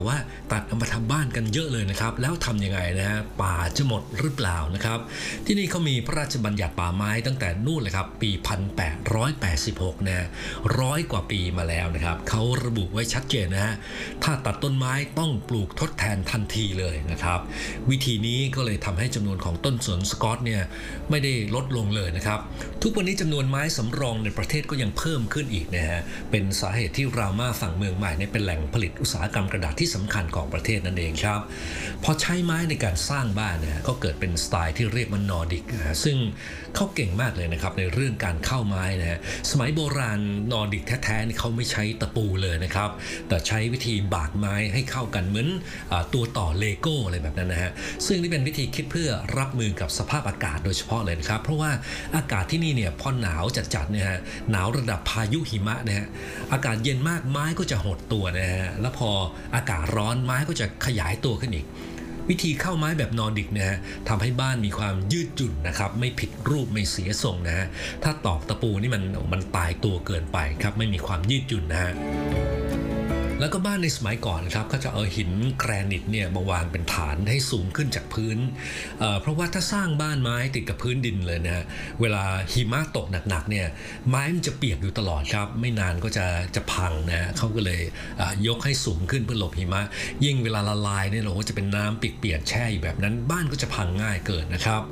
ว่าตัดเอามาทำบ้านกันเยอะเลยนะครับแล้วทำยังไงนะฮะป่าจะหมดหรือเปล่านะครับที่นี่เขามีพระราชบัญญัติป่าไม้ตั้งแต่นู่นเลยครับปี1886นะ100 กว่าปีมาแล้วนะครับเขาระบุไว้ชัดเจนนะฮะถ้าตัดต้นไม้ต้องปลูกทดแทนทันทีเลยนะครับวิธีนี้ก็เลยทำให้จำนวนของต้นสนสกอตเนี่ยไม่ได้ลดลงเลยนะครับทุกวันนี้จำนวนไม้สำรองในประเทศก็ยังเพิ่มขึ้นอีกนะฮะเป็นสาเหตุที่รามาฝั่งเมืองใหม่เป็นแหล่งผลิตอุตสาหกรรมกระดาษที่สำคัญของประเทศนั่นเองครับพอใช้ไม้ในการสร้างบ้านนะก็เกิดเป็นสไตล์ที่เรียกว่านอร์ดิกนะซึ่งเขาเก่งมากเลยนะครับในเรื่องการเข้าไม้นะสมัยโบราณนอร์ดิกแท้ๆเขาไม่ใช้ตะปูเลยนะครับแต่ใช้วิธีบากไม้ให้เข้ากันเหมือนตัวต่อเลโก้อะไรแบบนั้นนะฮะซึ่งนี่เป็นวิธีคิดเพื่อรับมือกับสภาพอากาศโดยเฉพาะเลยนะครับเพราะว่าอากาศที่นี่เนี่ยพอหนาวจัดๆเนี่ยฮะหนาวระดับพายุหิมะนะฮะอากาศเย็นมากไม้ก็จะหดตัวนะฮะแล้วพออากาศร้อนไม้ก็จะขยายตัวขึ้นอีกวิธีเข้าไม้แบบนอร์ดิกนะฮะทำให้บ้านมีความยืดหยุ่นนะครับไม่ผิดรูปไม่เสียทรงนะฮะถ้าตอกตะปูนี่มันตายตัวเกินไปครับไม่มีความยืดหยุ่นนะฮะแล้วก็บ้านในสมัยก่อนครับก็จะเอาหินแกรนิตเนี่ยมาวางเป็นฐานให้สูงขึ้นจากพื้นเพราะว่าถ้าสร้างบ้านไม้ติดกับพื้นดินเลยนะเวลาหิมะตกหนักๆเนี่ยไม้มันจะเปียกอยู่ตลอดครับไม่นานก็จะพังนะเขาก็เลยยกให้สูงขึ้นเพื่อหลบหิมะยิ่งเวลาละลายเนี่ยเราก็จะเป็นน้ำเปียกๆแช่อยู่แบบนั้นบ้านก็จะพังง่ายเกินนะครับ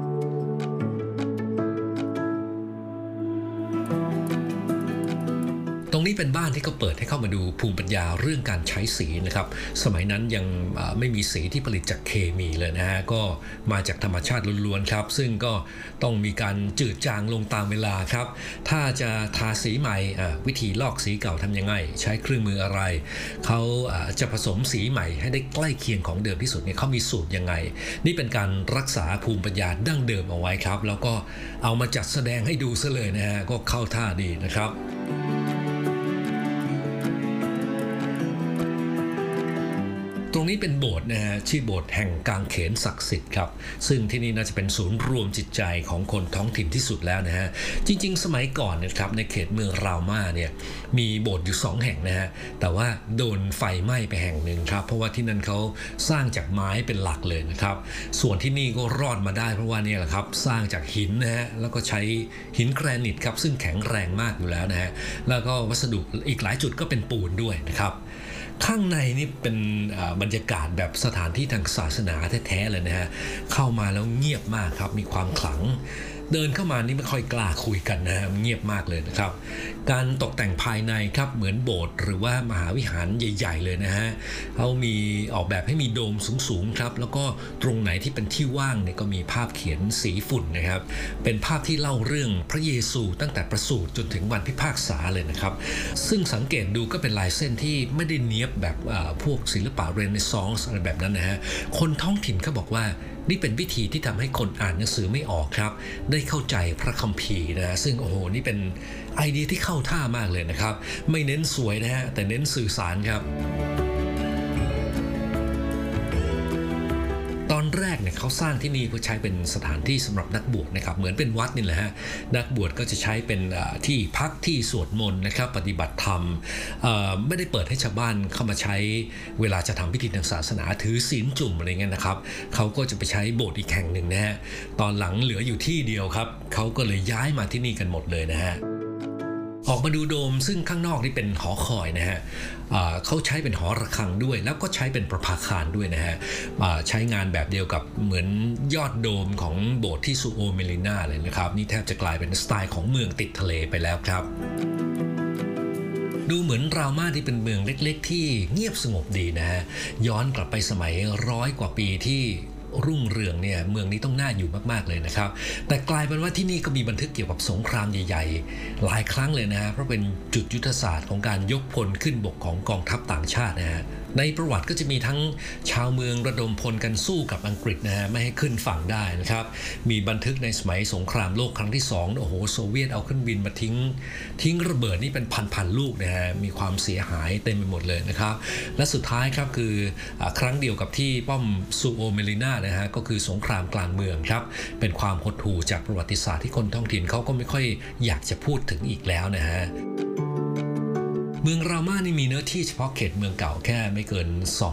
ตรงนี้เป็นบ้านที่เขาเปิดให้เข้ามาดูภูมิปัญญาเรื่องการใช้สีนะครับสมัยนั้นยังไม่มีสีที่ผลิตจากเคมีเลยนะฮะก็มาจากธรรมชาติล้วนๆครับซึ่งก็ต้องมีการจืดจางลงตามเวลาครับถ้าจะทาสีใหม่วิธีลอกสีเก่าทำยังไงใช้เครื่องมืออะไรเขาจะผสมสีใหม่ให้ได้ใกล้เคียงของเดิมที่สุดเนี่ยเขามีสูตรยังไงนี่เป็นการรักษาภูมิปัญญาดั้งเดิมเอาไว้ครับแล้วก็เอามาจัดแสดงให้ดูซะเลยนะฮะก็เข้าท่าดีนะครับตรงนี้เป็นโบสถ์นะฮะชื่อโบสถ์แห่งกางเขนศักดิ์สิทธิ์ครับซึ่งที่นี่น่าจะเป็นศูนย์รวมจิตใจของคนท้องถิ่นที่สุดแล้วนะฮะจริงๆสมัยก่อนนะครับในเขตเมืองรามาเนี่ยมีโบสถ์อยู่2 แห่งนะฮะแต่ว่าโดนไฟไหม้ไปแห่งหนึ่งครับเพราะว่าที่นั่นเขาสร้างจากไม้เป็นหลักเลยนะครับส่วนที่นี่ก็รอดมาได้เพราะว่านี่แหละครับสร้างจากหินนะฮะแล้วก็ใช้หินแกรนิตครับซึ่งแข็งแรงมากอยู่แล้วนะฮะแล้วก็วัสดุอีกหลายจุดก็เป็นปูนด้วยนะครับข้างในนี่เป็นบรรยากาศแบบสถานที่ทางศาสนาแท้ๆเลยนะฮะเข้ามาแล้วเงียบมากครับมีความขลังเดินเข้ามานี่ไม่ค่อยกล้าคุยกันนะฮะเงียบมากเลยนะครับการตกแต่งภายในครับเหมือนโบสถ์หรือว่ามหาวิหารใหญ่ๆเลยนะฮะเขามีออกแบบให้มีโดมสูงๆครับแล้วก็ตรงไหนที่เป็นที่ว่างเนี่ยก็มีภาพเขียนสีฝุ่นนะครับเป็นภาพที่เล่าเรื่องพระเยซูตั้งแต่ประสูติจนถึงวันพิพากษาเลยนะครับซึ่งสังเกตดูก็เป็นลายเส้นที่ไม่ได้เนียบแบบพวกศิลปะเรเนซองส์อะไรแบบนั้นนะฮะคนท้องถิ่นเขาบอกว่านี่เป็นวิธีที่ทำให้คนอ่านหนังสือไม่ออกครับได้เข้าใจพระคัมภีร์นะซึ่งโอ้โหนี่เป็นไอเดียที่เข้าท่ามากเลยนะครับไม่เน้นสวยนะฮะแต่เน้นสื่อสารครับตอนแรกเนี่ยเขาสร้างที่นี่เพื่อใช้เป็นสถานที่สำหรับนักบวชนะครับเหมือนเป็นวัดนี่แหละฮะนักบวชก็จะใช้เป็นที่พักที่สวดมนต์นะครับปฏิบัติธรรมไม่ได้เปิดให้ชาวบ้านเข้ามาใช้เวลาจะทำพิธีทางศาสนาถือศีลจุ่มอะไรเงี้ยนะครับเขาก็จะไปใช้โบสถ์อีกแห่งหนึ่งนะฮะตอนหลังเหลืออยู่ที่เดียวครับเขาก็เลยย้ายมาที่นี่กันหมดเลยนะฮะออกมาดูโดมซึ่งข้างนอกนี่เป็นหอคอยนะฮะเขาใช้เป็นหอระฆังด้วยแล้วก็ใช้เป็นประภาคารด้วยนะฮะใช้งานแบบเดียวกับเหมือนยอดโดมของโบสถ์ที่ซูโอเมลินาเลยนะครับนี่แทบจะกลายเป็นสไตล์ของเมืองติดทะเลไปแล้วครับดูเหมือนรามาที่เป็นเมืองเล็กๆที่เงียบสงบดีนะฮะย้อนกลับไปสมัย100 กว่าปีที่รุ่งเรืองเนี่ยเมืองนี้ต้องน่าอยู่มากๆเลยนะครับแต่กลายเป็นว่าที่นี่ก็มีบันทึกเกี่ยวกับสงครามใหญ่ๆหลายครั้งเลยนะฮะเพราะเป็นจุดยุทธศาสตร์ของการยกพลขึ้นบกของกองทัพต่างชาตินะฮะในประวัติก็จะมีทั้งชาวเมืองระดมพลกันสู้กับอังกฤษนะฮะไม่ให้ขึ้นฝั่งได้นะครับมีบันทึกในสมัยสงครามโลกครั้งที่2โอ้โหโซเวียตเอาเครื่องบินมาทิ้งระเบิดนี่เป็นพันลูกนะฮะมีความเสียหายเต็มไปหมดเลยนะครับและสุดท้ายครับคือครั้งเดียวกับที่ป้อมซูโอเมลินานะฮะก็คือสงครามกลางเมืองครับเป็นความหดหู่จากประวัติศาสตร์ที่คนท้องถิ่นเขาก็ไม่ค่อยอยากจะพูดถึงอีกแล้วนะฮะเมืองรามานี่มีเนื้อที่เฉพาะเขตเมืองเก่าแค่ไม่เกิน